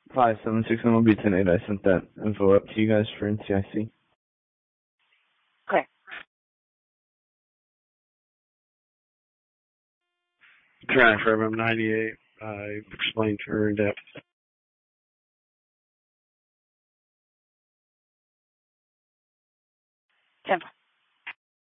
5761 will be 10-8. I sent that info up to you guys for NCIC. Okay. Trying for MM98. I explained to her in depth. Ten.